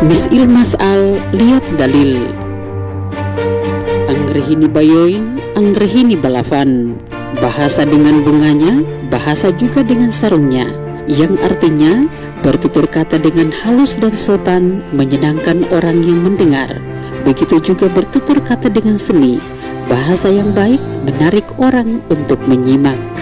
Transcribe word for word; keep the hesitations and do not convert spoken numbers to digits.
Miss Ilmas al lihat dalil. Anggrehini bayoin, anggrehini balavan. Bahasa dengan bunganya, bahasa juga dengan sarungnya, yang artinya bertutur kata dengan halus dan sopan, menyenangkan orang yang mendengar. Begitu juga bertutur kata dengan seni, bahasa yang baik menarik orang untuk menyimak.